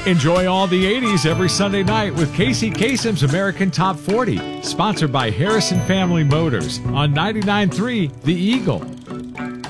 Enjoy all the 80s every Sunday night with Casey Kasem's American Top 40, sponsored by Harrison Family Motors on 99.3 The Eagle.